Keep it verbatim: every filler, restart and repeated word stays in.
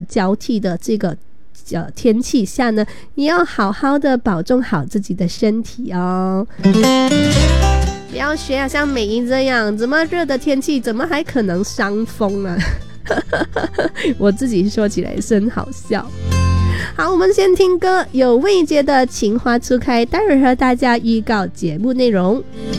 交替的这个呃天气下呢，也要好好的保重好自己的身体哦。不要学啊，像美英这样，这么热的天气，怎么还可能伤风啊？我自己说起来是很好笑。好，我们先听歌，有魏杰的情花初开，待会儿和大家预告节目内容。